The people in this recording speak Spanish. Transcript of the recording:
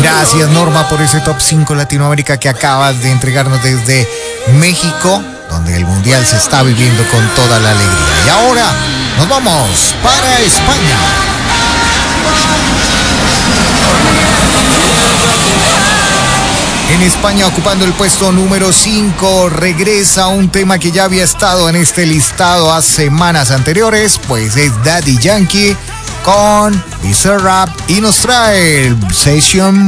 Gracias, Norma, por ese top 5 Latinoamérica que acabas de entregarnos desde México, donde el Mundial se está viviendo con toda la alegría. Y ahora nos vamos para España. En España, ocupando el puesto número 5, regresa un tema que ya había estado en este listado a semanas anteriores, pues es Daddy Yankee con Bizarrap y nos trae el Session